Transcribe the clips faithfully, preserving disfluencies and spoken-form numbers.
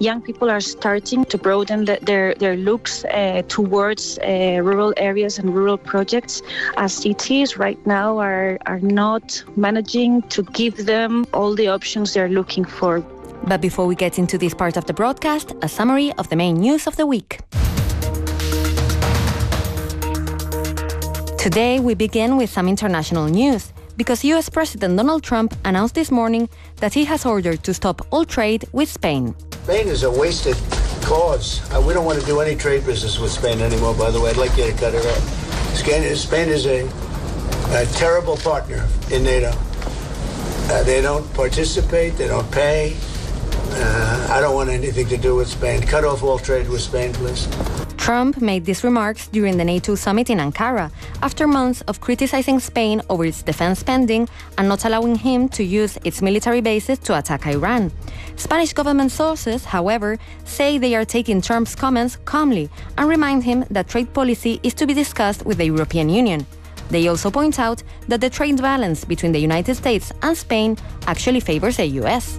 young people are starting to broaden the, their, their looks uh, towards uh, rural areas and rural projects, as cities right now are, are not managing to give them all the options they're looking for. But before we get into this part of the broadcast, a summary of the main news of the week. Today, we begin with some international news, because U S President Donald Trump announced this morning that he has ordered to stop all trade with Spain. Spain is a wasted cause. Uh, we don't want to do any trade business with Spain anymore, by the way. I'd like you to cut it off. Spain is a, a terrible partner in NATO. Uh, they don't participate, they don't pay. Uh, I don't want anything to do with Spain. Cut off all trade with Spain, please. Trump made these remarks during the NATO summit in Ankara, after months of criticizing Spain over its defense spending and not allowing him to use its military bases to attack Iran. Spanish government sources, however, say they are taking Trump's comments calmly and remind him that trade policy is to be discussed with the European Union. They also point out that the trade balance between the United States and Spain actually favors the U S.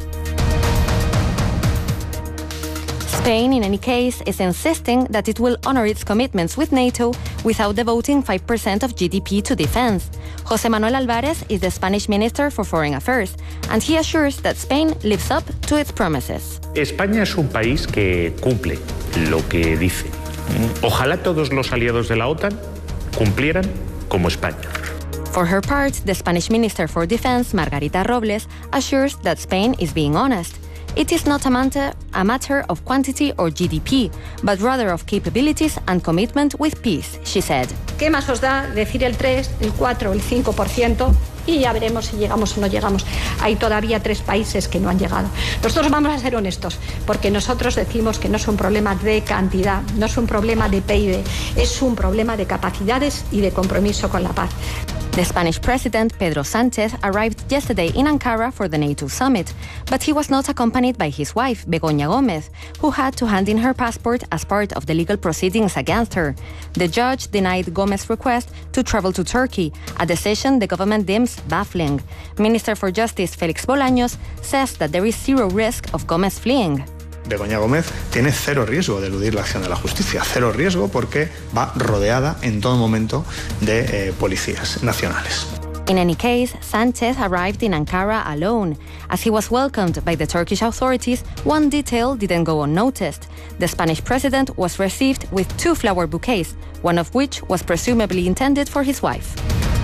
Spain, in any case, is insisting that it will honor its commitments with NATO without devoting five percent of G D P to defense. José Manuel Álvarez is the Spanish Minister for Foreign Affairs, and he assures that Spain lives up to its promises. España es un país que cumple lo que dice. Ojalá todos los aliados de la OTAN cumplieran como España. For her part, the Spanish Minister for Defense, Margarita Robles, assures that Spain is being honest. It is not a matter, a matter of quantity or G D P, but rather of capabilities and commitment with peace, she said. ¿Qué más os da decir el tres, el cuatro, el cinco por ciento? Y ya veremos si llegamos o no llegamos. Hay todavía tres países que no han llegado. Nosotros vamos a ser honestos, porque nosotros decimos que no es un problema de cantidad, no es un problema de P I B, es un problema de capacidades y de compromiso con la paz. The Spanish President, Pedro Sánchez, arrived yesterday in Ankara for the NATO summit, but he was not accompanied by his wife, Begoña Gómez, who had to hand in her passport as part of the legal proceedings against her. The judge denied Gómez's request to travel to Turkey, a decision the government deems baffling. Minister for Justice Félix Bolaños says that there is zero risk of Gómez fleeing. Begoña Gómez tiene cero riesgo de eludir la acción de la justicia, cero riesgo porque va rodeada en todo momento de eh, policías nacionales. In any case, Sánchez arrived in Ankara alone. As he was welcomed by the Turkish authorities, one detail didn't go unnoticed. The Spanish president was received with two flower bouquets, one of which was presumably intended for his wife.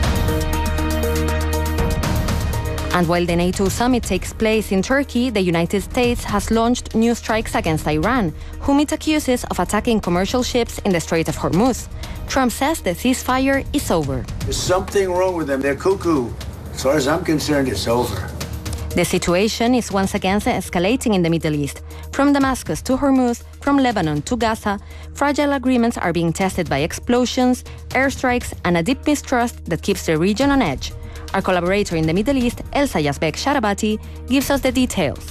And while the NATO summit takes place in Turkey, the United States has launched new strikes against Iran, whom it accuses of attacking commercial ships in the Strait of Hormuz. Trump says the ceasefire is over. There's something wrong with them. They're cuckoo. As far as I'm concerned, it's over. The situation is once again escalating in the Middle East. From Damascus to Hormuz, from Lebanon to Gaza, fragile agreements are being tested by explosions, airstrikes, and a deep mistrust that keeps the region on edge. Our collaborator in the Middle East, Elsa Yazbek Sharabati, gives us the details.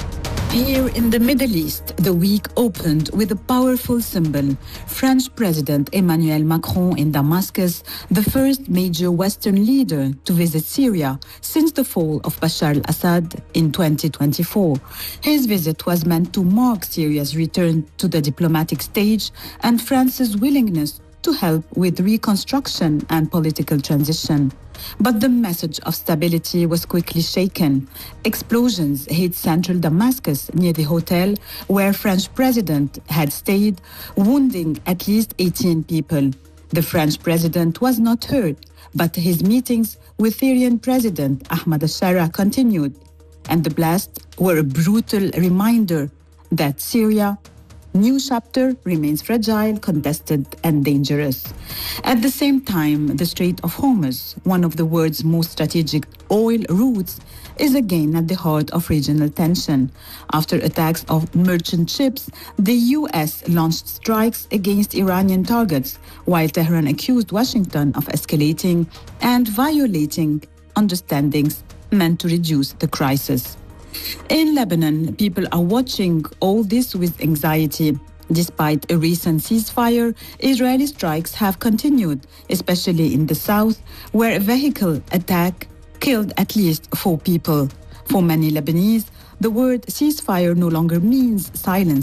Here in the Middle East, the week opened with a powerful symbol. French President Emmanuel Macron in Damascus, the first major Western leader to visit Syria since the fall of Bashar al-Assad in twenty twenty-four. His visit was meant to mark Syria's return to the diplomatic stage and France's willingness to help with reconstruction and political transition. But the message of stability was quickly shaken. Explosions hit central Damascus near the hotel where French president had stayed, wounding at least eighteen people. The French president was not hurt, but his meetings with Syrian President Ahmad al-Shara continued. And the blasts were a brutal reminder that Syria, new chapter, remains fragile, contested, and dangerous. At the same time, the Strait of Hormuz, one of the world's most strategic oil routes, is again at the heart of regional tension. After attacks of merchant ships, the U S launched strikes against Iranian targets, while Tehran accused Washington of escalating and violating understandings meant to reduce the crisis. In Lebanon, people are watching all this with anxiety. Despite a recent ceasefire, Israeli strikes have continued, especially in the south, where a vehicle attack killed at least four people. For many Lebanese, the word ceasefire no longer means silence